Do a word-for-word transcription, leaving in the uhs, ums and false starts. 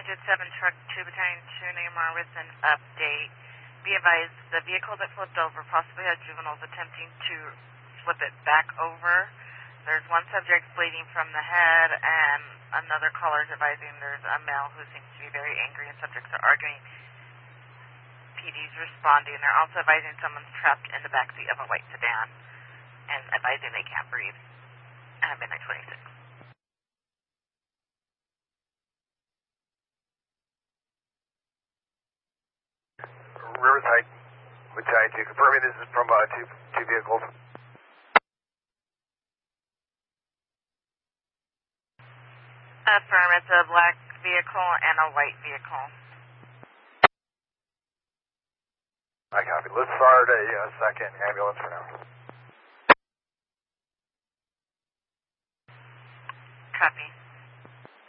Digit seven Truck two Battalion two Neymar with an update. Be advised, the vehicle that flipped over possibly had juveniles attempting to flip it back over. There's one subject bleeding from the head, and another caller is advising there's a male who seems to be very angry, and subjects are arguing. P D's responding. They're also advising someone's trapped in the backseat of a white sedan, and advising they can't breathe. At midnight twenty-six. Riverside, Battalion two, confirming this is from uh, two, two vehicles. Affirm, it's a black vehicle and a white vehicle. I copy. Let's start a uh, second ambulance for now. Copy.